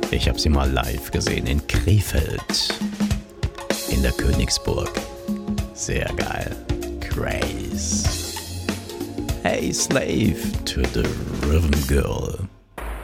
Ich habe sie mal live gesehen in Krefeld. In der Königsburg. Sehr geil. Craze. Hey, slave to the rhythm girl.